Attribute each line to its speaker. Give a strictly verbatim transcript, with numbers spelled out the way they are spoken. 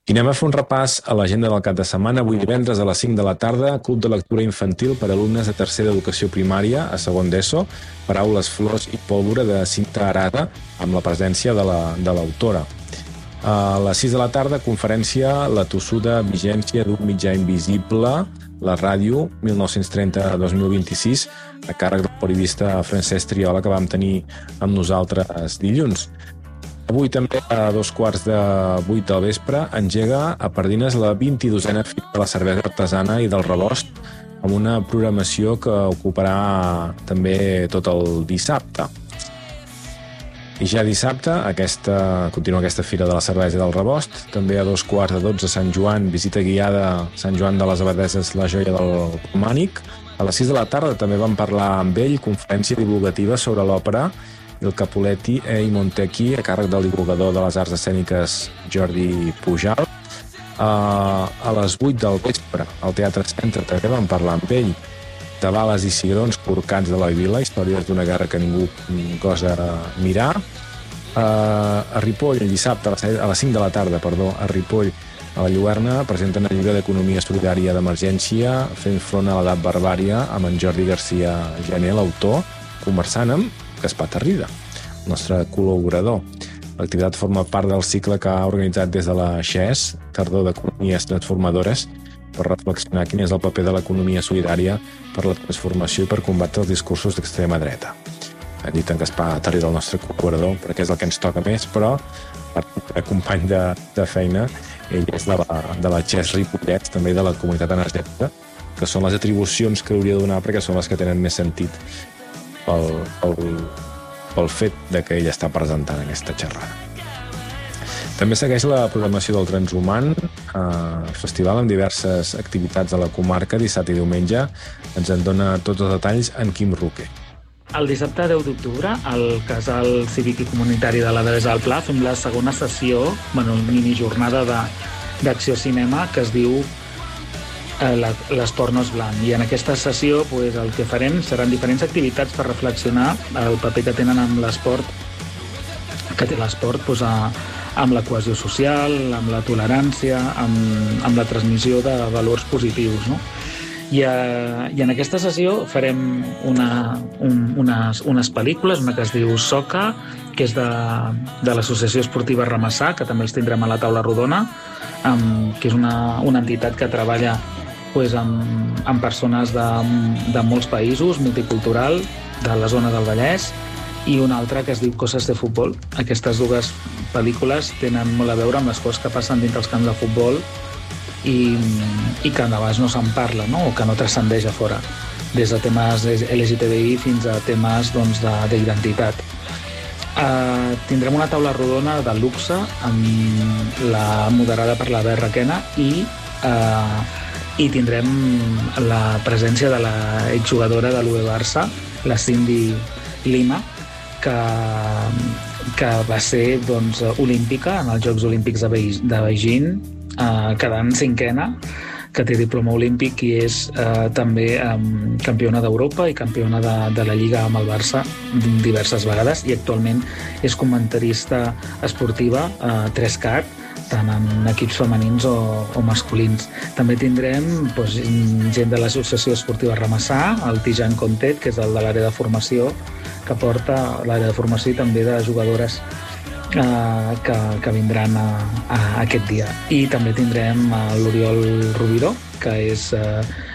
Speaker 1: I anem a fer un repàs a l'agenda del cap de setmana. Avui divendres a les cinc de la tarda, Club de Lectura Infantil per a alumnes de tercera educació primària a segon d'ESO, Paraules, flors i pólvora de Cinta Arada, amb la presència de l'autora. A les sis de la tarda, conferència La tossuda vigència d'un mitjà invisible, la ràdio, mil nou-cents trenta a dos mil vint-i-sis, a càrrec del periodista Francesc Triola, que vam tenir amb nosaltres dilluns. Avui també a dos quarts de vuit del vespre engega a Pardines la vint-i-dosena Fira de la Cervesa Artesana i del Rebost, amb una programació que ocuparà també tot el dissabte. I ja dissabte aquesta, continua aquesta Fira de la Cervesa i del Rebost. També a dos quarts de dotze Sant Joan, visita guiada a Sant Joan de les Abadeses, la joia del Romànic. A les sis de la tarda també vam parlar amb ell, conferència divulgativa sobre l'òpera El Capuletti e i Montecchi, a càrrec del divulgador de les arts escèniques Jordi Pujal. Uh, a les vuit del vespre, al Teatre Centre, també vam parlar amb ell de bales i cigrons corcats de la vila, històries d'una guerra que ningú gosa mirar. Uh, a Ripoll, dissabte, a les cinc de la tarda, perdó, a Ripoll, a la Lluerna, presenten el llibre d'Economia Solidària d'Emergència, fent front a l'edat barbària, amb en Jordi García Gené, l'autor, conversant amb Gaspar Tarrida, el nostre col·laborador. L'activitat forma part del cicle que ha organitzat des de la X E S, Tardor d'Economies Transformadores, per reflexionar quin és el paper de l'economia solidària per la transformació i per combatre els discursos d'extrema dreta. Hem dit en Gaspar Tarrida, el nostre col·laborador, perquè és el que ens toca més, però per company de, de feina, ell és de la, de la X E S Ripollet, també de la comunitat energètica, que són les atribucions que hauria de donar perquè són les que tenen més sentit pel, pel, pel fet de que ell està presentant aquesta xerrada. També segueix la programació del Transhumant, eh, festival amb diverses activitats a la comarca, dissabte i diumenge. Ens en dona tots els detalls en Quim Roquer.
Speaker 2: El dissabte deu d'octubre, al Casal Cívic i Comunitari de la Devesa del Pla, fem la segona sessió, bueno, minijornada d'acció cinema, que es diu L'esport no és blanc. I en aquesta sessió pues, el que farem seran diferents activitats per reflexionar el paper que tenen amb l'esport, que té l'esport pues, a, amb la cohesió social, amb la tolerància, amb, amb la transmissió de valors positius, no? I, a, i en aquesta sessió farem una, un, unes, unes pel·lícules, una que es diu Soca, que és de, de l'Associació Esportiva Ramassà, que també els tindrem a la taula rodona, amb, que és una, una entitat que treballa pues, amb, amb persones de, de molts països, multicultural, de la zona del Vallès, i una altra que es diu Coses de futbol. Aquestes dues pel·lícules tenen molt a veure amb les coses que passen dins els camps de futbol i, i que a vegades no se'n parla, no? O que no transcendeix a fora, des de temes L G T B I fins a temes doncs, d'identitat. Uh, tindrem una taula rodona de luxe amb la moderada per la Beth Requena i uh, i tindrem la presència de la exjugadora de l'U E Barça, la Cindy Lima, que, que va ser doncs, olímpica en els Jocs Olímpics de, Be de Beijing, eh, quedant cinquena, que té diploma olímpic i és eh, també eh, campiona d'Europa i campiona de, de la Lliga amb el Barça diverses vegades, i actualment és comentarista esportiva a tres cat, tant en equips femenins o, o masculins. També tindrem doncs, gent de l'Associació Esportiva Ramassà, el Tijan Contet, que és el de l'àrea de formació, que porta l'àrea de formació i també de jugadores eh, que, que vindran a, a aquest dia. I també tindrem l'Oriol Rubiró, que és eh,